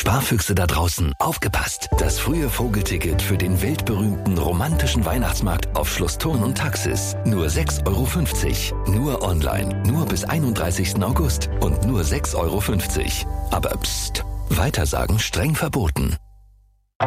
Sparfüchse da draußen, aufgepasst! Das frühe Vogelticket für den weltberühmten romantischen Weihnachtsmarkt auf Schloss Thurn und Taxis. Nur 6,50 €. Nur online. Nur bis 31. August. Und nur 6,50 €. Aber psst. Weitersagen streng verboten.